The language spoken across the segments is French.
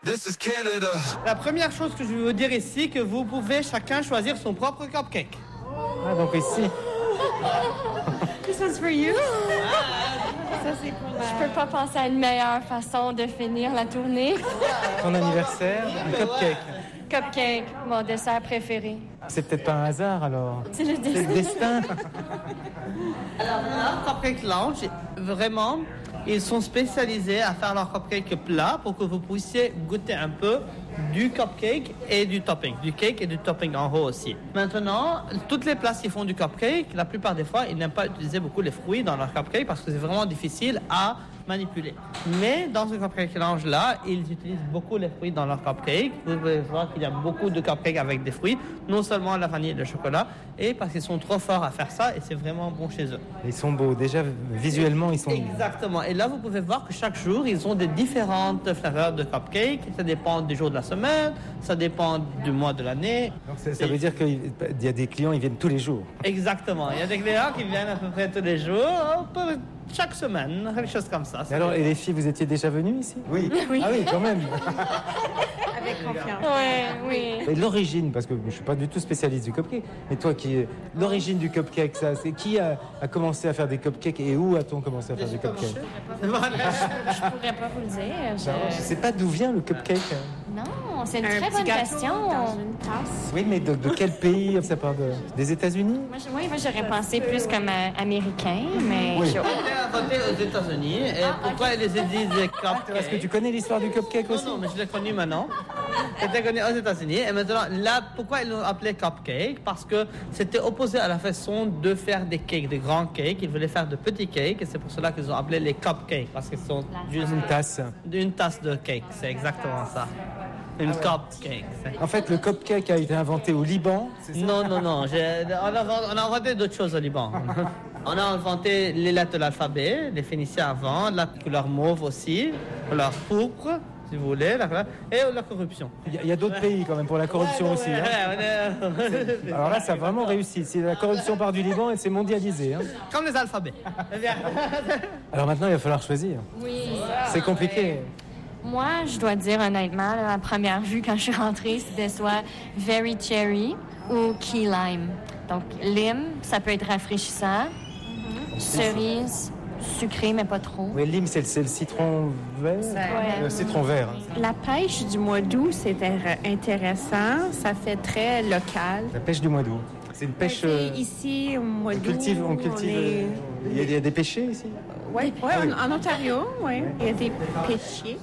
This is Canada. La première chose que je veux vous dire ici, que vous pouvez chacun choisir son propre cupcake. Ah, donc ici. This one's for you. Ça, c'est pour Je peux pas penser à une meilleure façon de finir la tournée. Ton anniversaire, un cupcake. Cupcake, mon dessert préféré. C'est peut-être pas un hasard alors. C'est le C'est le destin. Alors là, Cupcake Lounge, vraiment, ils sont spécialisés à faire leur cupcake plat pour que vous puissiez goûter un peu du cupcake et du topping, du cake et du topping en haut aussi. Maintenant, toutes les places qui font du cupcake, la plupart des fois, ils n'aiment pas utiliser beaucoup les fruits dans leur cupcake parce que c'est vraiment difficile à manipuler. Mais dans ce Cupcake Lounge là, ils utilisent beaucoup les fruits dans leur cupcake. Vous pouvez voir qu'il y a beaucoup de cupcakes avec des fruits, non seulement la vanille et le chocolat, et parce qu'ils sont trop forts à faire ça et c'est vraiment bon chez eux. Ils sont beaux. Déjà, visuellement, ils sont Exactement. Et là, vous pouvez voir que chaque jour, ils ont des différentes flaveurs de cupcake. Ça dépend du jour de la semaine, ça dépend du mois de l'année. Donc ça veut dire qu'il y a des clients, ils viennent tous les jours. Exactement. Il y a des clients qui viennent à peu près tous les jours, chaque semaine, quelque chose comme ça. Et alors, et les filles, vous étiez déjà venues ici? Oui. Oui. Ah oui, quand même. avec confiance. Oui. Et l'origine, parce que je ne suis pas du tout spécialiste du cupcake, mais toi, l'origine du cupcake, ça, c'est qui a commencé à faire des cupcakes et où a-t-on commencé à faire des cupcakes? Je pourrais pas vous le dire. Je ne sais pas d'où vient le cupcake. Non, c'est une Un très petit bonne gâteau question. dans une tasse. Oui, mais de quel pays? Ça part des États-Unis? Moi, j'aurais pensé plus comme américain, mais Oui. j'ai- J'ai inventé aux États-Unis. Et pourquoi ils les disent des cupcakes? Est-ce que tu connais l'histoire du cupcake aussi? Non, mais je l'ai connu maintenant. C'était connu aux États-Unis. Et maintenant, là, pourquoi ils l'ont appelé cupcake? Parce que c'était opposé à la façon de faire des cakes, des grands cakes. Ils voulaient faire de petits cakes. Et c'est pour cela qu'ils ont appelé les cupcakes. Parce qu'ils sont juste Une tasse. une tasse de cake. C'est exactement ça. Une cupcake. En fait, le cupcake a été inventé au Liban. C'est ça? Non. On a inventé d'autres choses au Liban. On a inventé les lettres de l'alphabet, les Phéniciens avant, la couleur mauve aussi, couleur pourpre, si vous voulez, et la corruption. Il y a d'autres pays quand même pour la corruption aussi. Hein. Alors là, ça a vraiment réussi. Si la corruption part du Liban, c'est mondialisé. Hein. Comme les alphabets. Alors maintenant, il va falloir choisir. Oui. C'est compliqué. Moi, je dois dire honnêtement, là, à première vue, quand je suis rentrée, c'était soit Very Cherry ou Key Lime. Donc, lime, ça peut être rafraîchissant. Cerise, sucré, mais pas trop. Oui, lime, c'est le citron vert. Ouais. Le citron vert. La pêche du mois d'août, c'est intéressant. Ça fait très local. La pêche du mois d'août. C'est une pêche. Ici, au mois On d'août, cultive. Il y a des pêchers ici. Oui, en Ontario, oui. Il y a des pêchiers.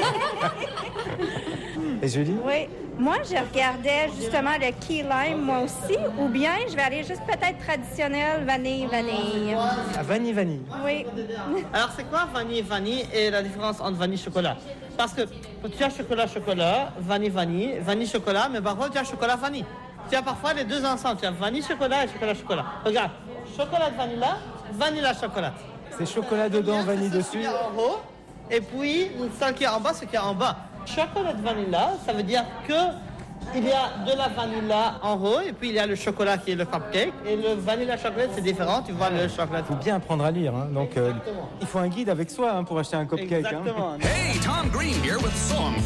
Et Julie? Oui. Moi, je regardais justement le key lime, moi aussi, ou bien je vais aller juste peut-être traditionnel, vanille. Ah, vanille. Oui. Alors, c'est quoi vanille et la différence entre vanille-chocolat? Parce que tu as chocolat, vanille-chocolat, mais parfois tu as chocolat-vanille. Tu as parfois les deux ensemble. Tu as vanille-chocolat et chocolat-chocolat. Regarde, chocolat vanilla-chocolat. C'est chocolat dedans, vanille dessus. Celui en haut, et puis celle qui est en bas, ce qui est en bas. Chocolat vanilla, ça veut dire que il y a de la vanilla en haut, et puis il y a le chocolat qui est le cupcake, et le vanilla chocolat c'est différent, tu vois le chocolat. Il faut bien apprendre à lire. Hein. Donc, il faut un guide avec soi pour acheter un cupcake. Exactement. Hey, Tom Green here with song